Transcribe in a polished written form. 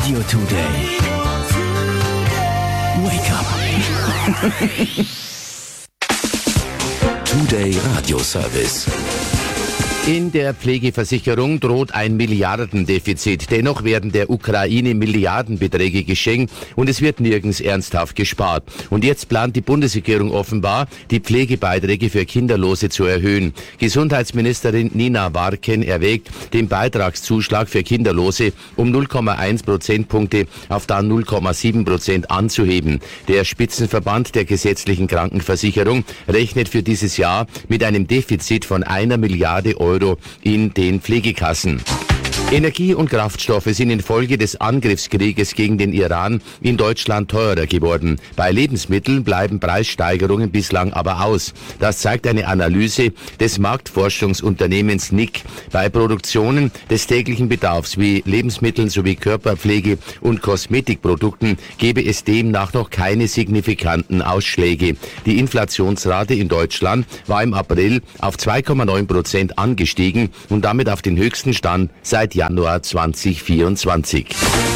Radio Today. Wake up. Today Radio Service. In der Pflegeversicherung droht ein Milliardendefizit. Dennoch werden der Ukraine Milliardenbeträge geschenkt und es wird nirgends ernsthaft gespart. Und jetzt plant die Bundesregierung offenbar, die Pflegebeiträge für Kinderlose zu erhöhen. Gesundheitsministerin Nina Warken erwägt, den Beitragszuschlag für Kinderlose um 0,1 Prozentpunkte auf dann 0,7% anzuheben. Der Spitzenverband der gesetzlichen Krankenversicherung rechnet für dieses Jahr mit einem Defizit von 1 Milliarde Euro in den Pflegekassen. Energie und Kraftstoffe sind infolge des Angriffskrieges gegen den Iran in Deutschland teurer geworden. Bei Lebensmitteln bleiben Preissteigerungen bislang aber aus. Das zeigt eine Analyse des Marktforschungsunternehmens NIC. Bei Produktionen des täglichen Bedarfs wie Lebensmitteln sowie Körperpflege und Kosmetikprodukten gebe es demnach noch keine signifikanten Ausschläge. Die Inflationsrate in Deutschland war im April auf 2,9% angestiegen und damit auf den höchsten Stand seit Januar 2024.